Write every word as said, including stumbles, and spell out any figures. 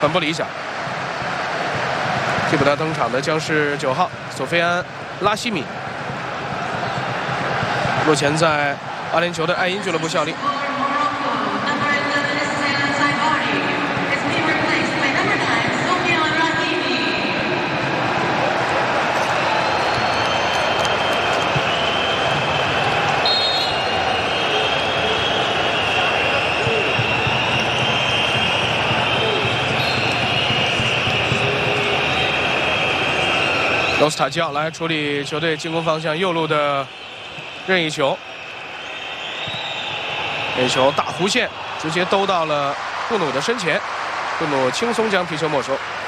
很不理想。替补他登场的将是九号索菲安·拉希米，目前在阿联酋的爱因俱乐部效力。 罗斯塔基奥来处理球队进攻方向右路的任意球，这球大弧线直接兜到了库努的身前，库努轻松将皮球没收。